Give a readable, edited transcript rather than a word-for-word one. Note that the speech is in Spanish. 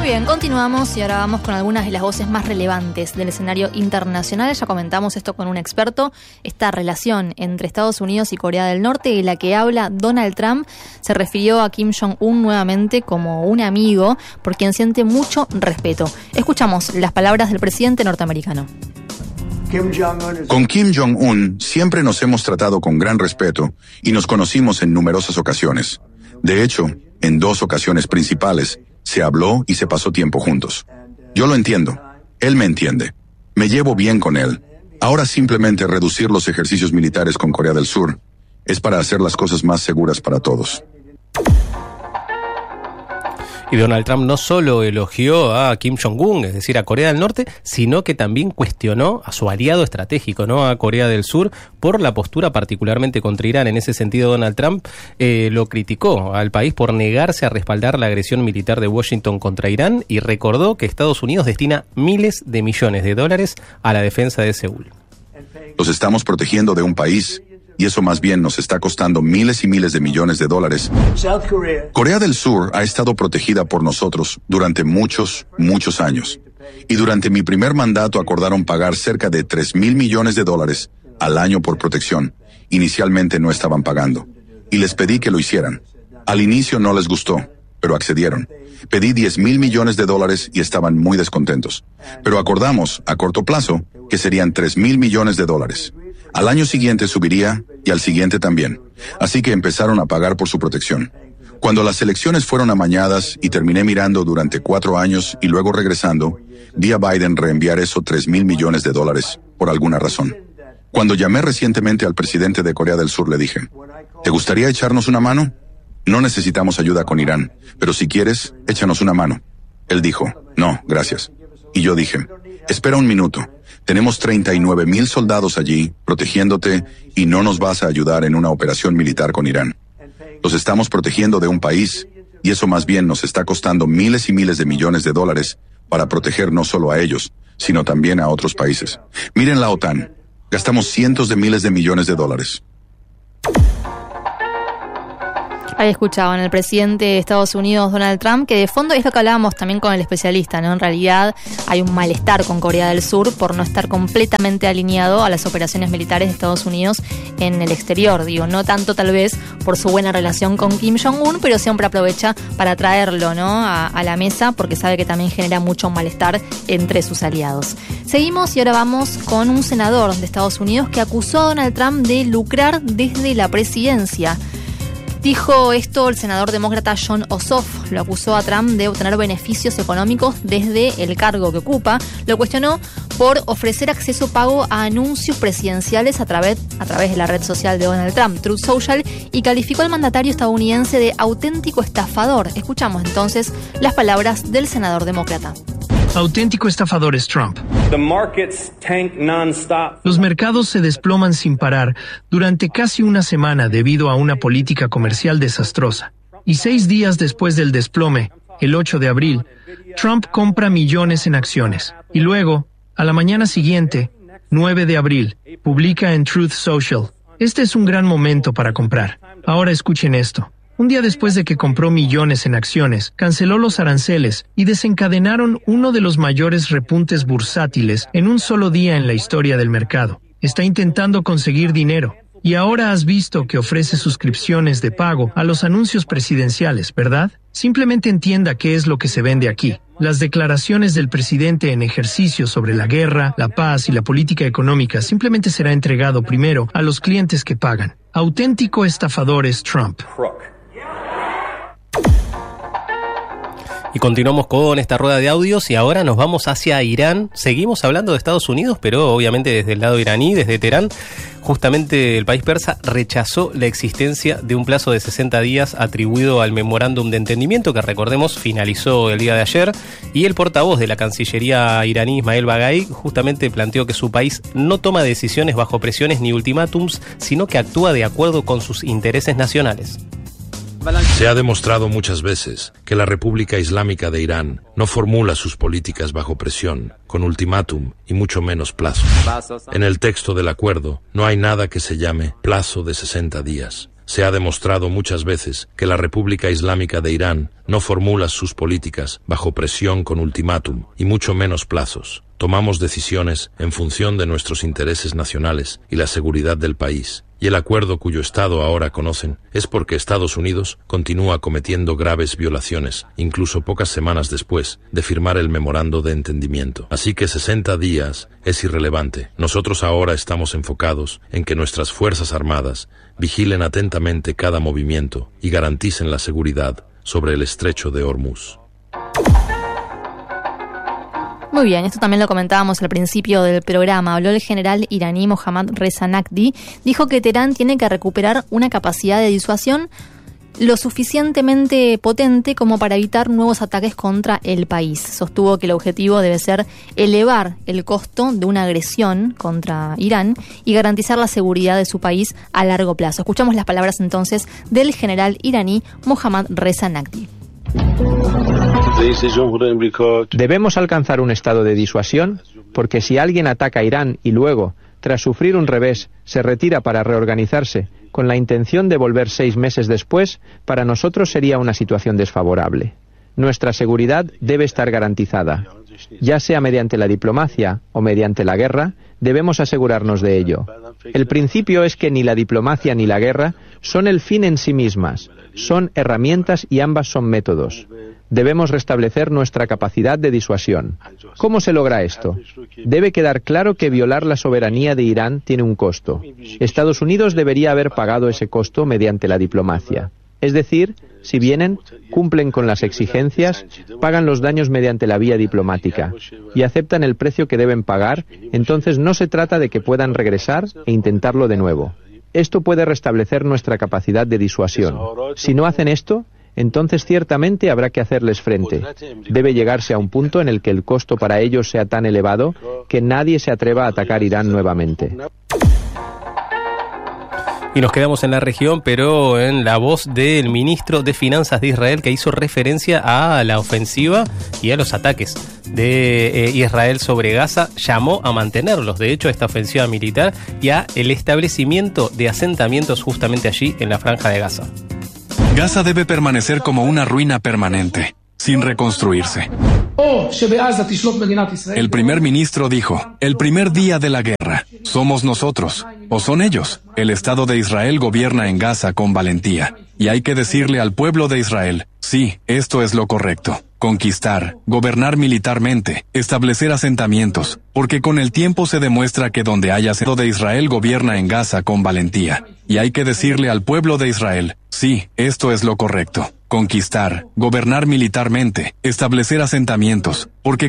bien, continuamos y ahora vamos con algunas de las voces más relevantes del escenario internacional. Ya comentamos esto con un experto, esta relación entre Estados Unidos y Corea del Norte, de la que habla Donald Trump. Se refirió a Kim Jong-un nuevamente como un amigo por quien siente mucho respeto. Escuchamos las palabras del presidente norteamericano. Con Kim Jong-un siempre nos hemos tratado con gran respeto y nos conocimos en numerosas ocasiones. De hecho, en 2 ocasiones principales, se habló y se pasó tiempo juntos. Yo lo entiendo. Él me entiende. Me llevo bien con él. Ahora simplemente reducir los ejercicios militares con Corea del Sur es para hacer las cosas más seguras para todos. Y Donald Trump no solo elogió a Kim Jong-un, es decir, a Corea del Norte, sino que también cuestionó a su aliado estratégico, ¿no?, a Corea del Sur, por la postura particularmente contra Irán. En ese sentido, Donald Trump lo criticó al país por negarse a respaldar la agresión militar de Washington contra Irán y recordó que Estados Unidos destina miles de millones de dólares a la defensa de Seúl. Los estamos protegiendo de un país, y eso más bien nos está costando miles y miles de millones de dólares. Corea del Sur ha estado protegida por nosotros durante muchos años. Y durante mi primer mandato acordaron pagar cerca de $3,000 millones al año por protección. Inicialmente no estaban pagando. Y les pedí que lo hicieran. Al inicio no les gustó, pero accedieron. Pedí $10,000 millones y estaban muy descontentos. Pero acordamos, a corto plazo, que serían $3,000 millones. Al año siguiente subiría y al siguiente también. Así que empezaron a pagar por su protección. Cuando las elecciones fueron amañadas y terminé mirando durante 4 años y luego regresando, vi a Biden reenviar esos $3,000 millones por alguna razón. Cuando llamé recientemente al presidente de Corea del Sur le dije, ¿te gustaría echarnos una mano? No necesitamos ayuda con Irán, pero si quieres, échanos una mano. Él dijo, no, gracias. Y yo dije, espera un minuto. Tenemos 39,000 soldados allí, protegiéndote, y no nos vas a ayudar en una operación militar con Irán. Los estamos protegiendo de un país, y eso más bien nos está costando miles y miles de millones de dólares para proteger no solo a ellos, sino también a otros países. Miren la OTAN. Gastamos cientos de miles de millones de dólares. Ahí escuchaban el presidente de Estados Unidos, Donald Trump, que de fondo es lo que hablábamos también con el especialista, ¿no? En realidad hay un malestar con Corea del Sur por no estar completamente alineado a las operaciones militares de Estados Unidos en el exterior. Digo, no tanto tal vez por su buena relación con Kim Jong-un, pero siempre aprovecha para traerlo, ¿no?, a la mesa, porque sabe que también genera mucho malestar entre sus aliados. Seguimos y ahora vamos con un senador de Estados Unidos que acusó a Donald Trump de lucrar desde la presidencia. Dijo esto el senador demócrata Jon Ossoff. Lo acusó a Trump de obtener beneficios económicos desde el cargo que ocupa. Lo cuestionó por ofrecer acceso pago a anuncios presidenciales a través de la red social de Donald Trump, Truth Social, y calificó al mandatario estadounidense de auténtico estafador. Escuchamos entonces las palabras del senador demócrata. Auténtico estafador es Trump. Los mercados se desploman sin parar durante casi una semana debido a una política comercial desastrosa. Y 6 días después del desplome, el 8 de abril, Trump compra millones en acciones. Y luego, a la mañana siguiente, 9 de abril, publica en Truth Social: este es un gran momento para comprar. Ahora escuchen esto. Un día después de que compró millones en acciones, canceló los aranceles y desencadenaron uno de los mayores repuntes bursátiles en un solo día en la historia del mercado. Está intentando conseguir dinero. Y ahora has visto que ofrece suscripciones de pago a los anuncios presidenciales, ¿verdad? Simplemente entienda qué es lo que se vende aquí. Las declaraciones del presidente en ejercicio sobre la guerra, la paz y la política económica simplemente será entregado primero a los clientes que pagan. Auténtico estafador es Trump. Y continuamos con esta rueda de audios y ahora nos vamos hacia Irán. Seguimos hablando de Estados Unidos, pero obviamente desde el lado iraní, desde Teherán. Justamente el país persa rechazó la existencia de un plazo de 60 días atribuido al memorándum de entendimiento que, recordemos, finalizó el día de ayer, y el portavoz de la Cancillería iraní, Ismail Baghai, justamente planteó que su país no toma decisiones bajo presiones ni ultimátums, sino que actúa de acuerdo con sus intereses nacionales. Se ha demostrado muchas veces que la República Islámica de Irán no formula sus políticas bajo presión, con ultimátum y mucho menos plazo. En el texto del acuerdo no hay nada que se llame plazo de 60 días. Se ha demostrado muchas veces que la República Islámica de Irán no formula sus políticas bajo presión con ultimátum y mucho menos plazos. Tomamos decisiones en función de nuestros intereses nacionales y la seguridad del país. Y el acuerdo cuyo Estado ahora conocen es porque Estados Unidos continúa cometiendo graves violaciones, incluso pocas semanas después de firmar el memorando de entendimiento. Así que 60 días es irrelevante. Nosotros ahora estamos enfocados en que nuestras Fuerzas Armadas vigilen atentamente cada movimiento y garanticen la seguridad sobre el estrecho de Hormuz. Muy bien, esto también lo comentábamos al principio del programa. Habló el general iraní Mohammad Reza Naqvi. Dijo que Teherán tiene que recuperar una capacidad de disuasión lo suficientemente potente como para evitar nuevos ataques contra el país. Sostuvo que el objetivo debe ser elevar el costo de una agresión contra Irán y garantizar la seguridad de su país a largo plazo. Escuchamos las palabras entonces del general iraní Mohammad Reza Naqvi. Debemos alcanzar un estado de disuasión porque si alguien ataca a Irán y luego, tras sufrir un revés, se retira para reorganizarse con la intención de volver 6 meses después, para nosotros sería una situación desfavorable. Nuestra seguridad debe estar garantizada. Ya sea mediante la diplomacia o mediante la guerra, debemos asegurarnos de ello. El principio es que ni la diplomacia ni la guerra son el fin en sí mismas, son herramientas y ambas son métodos. Debemos restablecer nuestra capacidad de disuasión. ¿Cómo se logra esto? Debe quedar claro que violar la soberanía de Irán tiene un costo. Estados Unidos debería haber pagado ese costo mediante la diplomacia. Es decir, si vienen, cumplen con las exigencias, pagan los daños mediante la vía diplomática y aceptan el precio que deben pagar, entonces no se trata de que puedan regresar e intentarlo de nuevo. Esto puede restablecer nuestra capacidad de disuasión. Si no hacen esto, entonces ciertamente habrá que hacerles frente. Debe llegarse a un punto en el que el costo para ellos sea tan elevado que nadie se atreva a atacar Irán nuevamente. Y nos quedamos en la región, pero en la voz del ministro de Finanzas de Israel, que hizo referencia a la ofensiva y a los ataques de Israel sobre Gaza, llamó a mantenerlos, de hecho, esta ofensiva militar y a el establecimiento de asentamientos justamente allí en la franja de Gaza. Gaza debe permanecer como una ruina permanente, sin reconstruirse. El primer ministro dijo, el primer día de la guerra, somos nosotros, o son ellos. El Estado de Israel gobierna en Gaza con valentía, y hay que decirle al pueblo de Israel, sí, esto es lo correcto. Conquistar, gobernar militarmente, establecer asentamientos, porque con el tiempo se demuestra que donde haya Estado de Israel gobierna en Gaza con valentía, y hay que decirle al pueblo de Israel, sí, esto es lo correcto. Conquistar, gobernar militarmente, establecer asentamientos, porque